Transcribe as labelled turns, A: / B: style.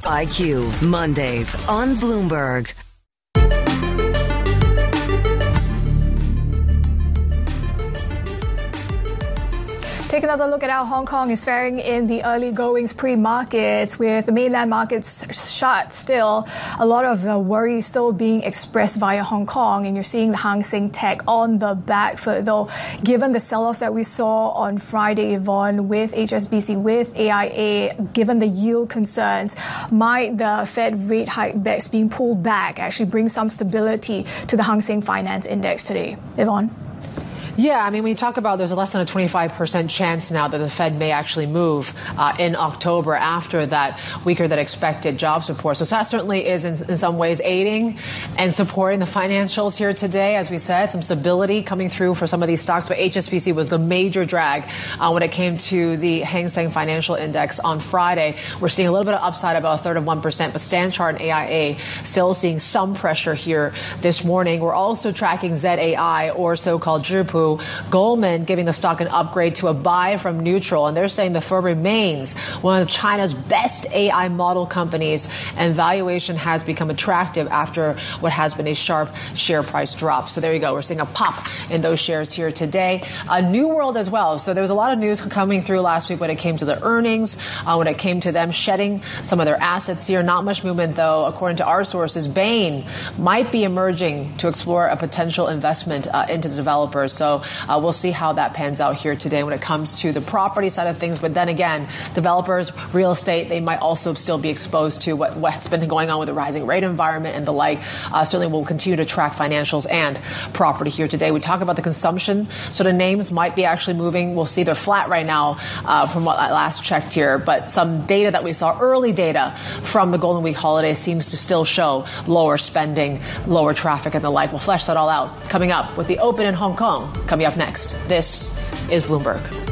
A: IQ, Mondays on Bloomberg.
B: Take another look at how Hong Kong is faring in the early goings pre-markets, with the mainland markets shut still. A lot of the worry still being expressed via Hong Kong, and you're seeing the Hang Seng Tech on the back foot, though, given the sell-off that we saw on Friday, Yvonne, with HSBC, with AIA, given the yield concerns, might the Fed rate hike bets being pulled back actually bring some stability to the Hang Seng Finance Index today? Yvonne?
C: Yeah, I mean, when you talk about there's less than a 25% chance now that the Fed may actually move in October after that weaker than expected jobs report. So that certainly is in some ways aiding and supporting the financials here today. As we said, some stability coming through for some of these stocks, but HSBC was the major drag when it came to the Hang Seng Financial Index on Friday. We're seeing a little bit of upside, about a third of 1%, but Stanchart and AIA still seeing some pressure here this morning. We're also tracking ZAI, or so-called Zhipu. Goldman giving the stock an upgrade to a buy from neutral, and they're saying the firm remains one of China's best AI model companies, and valuation has become attractive after what has been a sharp share price drop. So there you go. We're seeing a pop in those shares here today. New World as well. So there was a lot of news coming through last week when it came to the earnings, when it came to them shedding some of their assets here. Not much movement, though. According to our sources, Bain might be emerging to explore a potential investment into the developers. So we'll see how that pans out here today when it comes to the property side of things. But then again, developers, real estate, they might also still be exposed to what's been going on with the rising rate environment and the like. Certainly we'll continue to track financials and property here today. We talk about the consumption. So the names might be actually moving. We'll see they're flat right now from what I last checked here. But some data that we saw, early data from the Golden Week holiday, seems to still show lower spending, lower traffic and the like. We'll flesh that all out coming up with the open in Hong Kong. Coming up next, this is Bloomberg.